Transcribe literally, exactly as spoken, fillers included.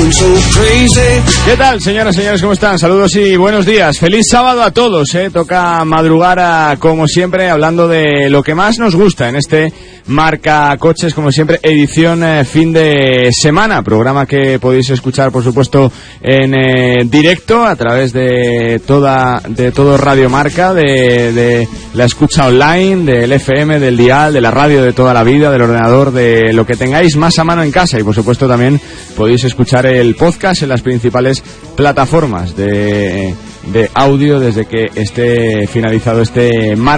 ¿Qué tal, señoras y señores? ¿Cómo están? Saludos y buenos días. Feliz sábado a todos, ¿eh? Toca madrugar, a, como siempre, hablando de lo que más nos gusta en este Marca Coches, como siempre, edición eh, fin de semana. Programa que podéis escuchar, por supuesto, en eh, directo a través de toda de todo Radio Marca, de, de la escucha online, del F M, del dial, de la radio de toda la vida, del ordenador, de lo que tengáis más a mano en casa. Y, por supuesto, también podéis escuchar el podcast en las principales plataformas de, de audio desde que esté finalizado este Marca